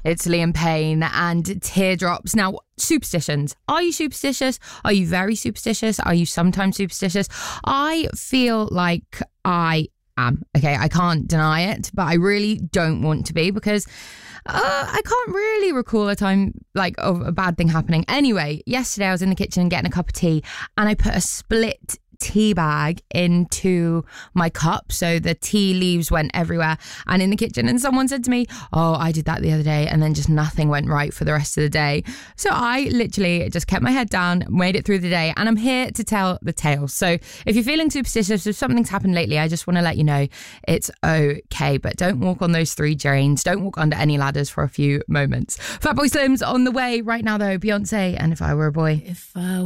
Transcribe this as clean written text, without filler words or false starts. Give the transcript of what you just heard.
It's Liam Payne and Teardrops. Now, superstitions. Are you superstitious? Are you very superstitious? Are you sometimes superstitious? I feel like I am. Okay, I can't deny it, but I really don't want to be because I can't really recall a time like of a bad thing happening. Anyway, yesterday I was in the kitchen getting a cup of tea and I put a split tea bag into my cup, so the tea leaves went everywhere and in the kitchen, and someone said to me, oh, I did that the other day and then just nothing went right for the rest of the day. So I literally just kept my head down, made it through the day, and I'm here to tell the tale. So if you're feeling superstitious, if something's happened lately, I just want to let you know it's okay, but don't walk on those 3 drains, don't walk under any ladders for a few moments. Fatboy Slim's on the way right now though, Beyonce and If I Were a Boy. If I